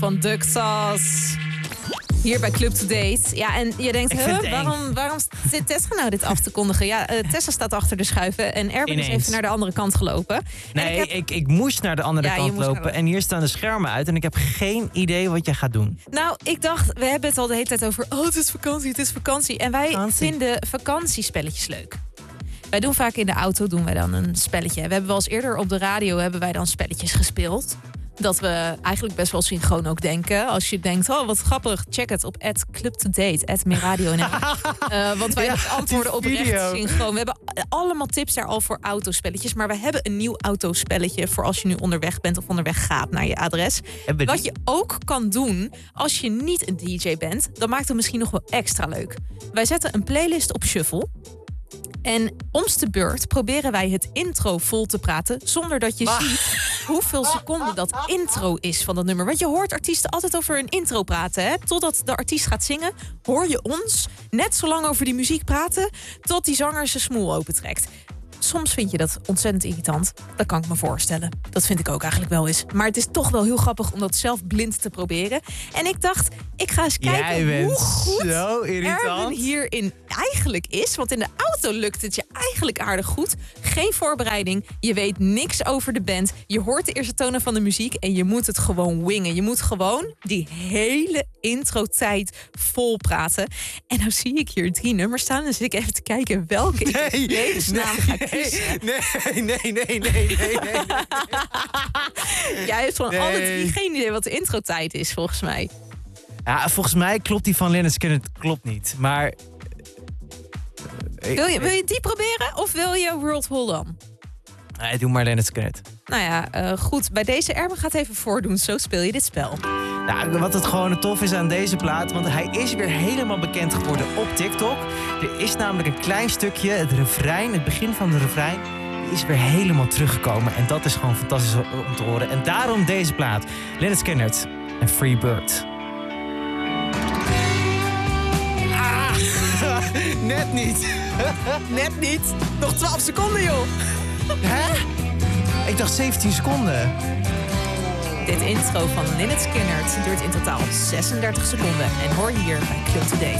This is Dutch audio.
van Duxas. Hier bij Club to Date. Ja, en je denkt, waarom zit Tessa nou dit af te kondigen? Ja, Tessa staat achter de schuiven en Erwin is even naar de andere kant gelopen. Nee, ik moest naar de andere kant lopen en hier staan de schermen uit en ik heb geen idee wat jij gaat doen. Nou, ik dacht, we hebben het al de hele tijd over, het is vakantie. En wij vinden vakantiespelletjes leuk. Wij doen vaak in de auto dan een spelletje. We hebben wel eens eerder op de radio dan spelletjes gespeeld. Dat we eigenlijk best wel synchroon ook denken. Als je denkt, wat grappig, check het op @clubtodate, @meeradio. Want wij antwoorden oprecht synchroon. We hebben allemaal tips daar al voor autospelletjes. Maar we hebben een nieuw autospelletje voor als je nu onderweg bent of onderweg gaat naar je adres. Wat je ook kan doen als je niet een DJ bent, dan maakt het misschien nog wel extra leuk. Wij zetten een playlist op shuffle. En om's de beurt proberen wij het intro vol te praten zonder dat je ziet hoeveel seconden dat intro is van dat nummer. Want je hoort artiesten altijd over een intro praten. Hè? Totdat de artiest gaat zingen, hoor je ons net zo lang over die muziek praten tot die zanger zijn smoel opentrekt. Soms vind je dat ontzettend irritant. Dat kan ik me voorstellen. Dat vind ik ook eigenlijk wel eens. Maar het is toch wel heel grappig om dat zelf blind te proberen. En ik dacht, ik ga eens kijken hoe goed Erwin hierin eigenlijk is. Want in de auto lukt het je eigenlijk aardig goed. Geen voorbereiding. Je weet niks over de band. Je hoort de eerste tonen van de muziek en je moet het gewoon wingen. Je moet gewoon die hele intro-tijd vol praten. En nou zie ik hier 3 nummers staan. En zit ik even te kijken welke ik in vredesnaam ga kiezen. Nee. Jij hebt gewoon alle 3 geen idee wat de intro-tijd is, volgens mij. Ja, volgens mij klopt die van Lynyrd Skynyrd klopt niet. Maar wil je die proberen of wil je World Hold On? Nee, doe maar Lynyrd Skynyrd. Nou ja, goed. Bij deze Erwin gaat even voordoen. Zo speel je dit spel. Nou, wat het gewoon tof is aan deze plaat, want hij is weer helemaal bekend geworden op TikTok. Er is namelijk een klein stukje, het begin van de refrein, die is weer helemaal teruggekomen. En dat is gewoon fantastisch om te horen. En daarom deze plaat. Lynyrd Skynyrd en Free Bird. Net niet. Net niet. Nog 12 seconden, joh. Hè? Ik dacht 17 seconden. Dit intro van Lynyrd Skynyrd duurt in totaal 36 seconden. En hoor je hier bij Club to Date.